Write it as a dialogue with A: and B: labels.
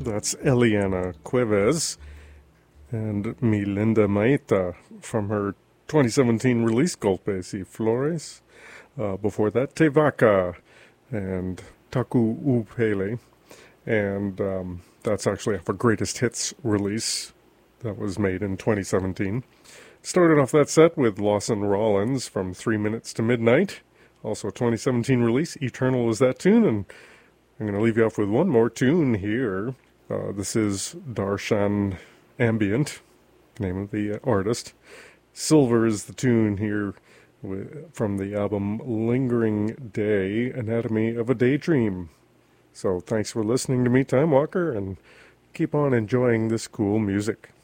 A: That's Eliana Cuevas and Mi Linda Maeta from her 2017 release Golpes y Flores. Before that, Tevaca and Taku Upele. And that's actually off a Greatest Hits release that was made in 2017. Started off that set with Lawson Rollins from 3 Minutes to Midnight. Also a 2017 release. Eternal is that tune, and I'm going to leave you off with one more tune here. This is Darshan Ambient, name of the artist. Silver is the tune here from the album Lingering Day, Anatomy of a Daydream. So thanks for listening to me, Time Walker, and keep on enjoying this cool music.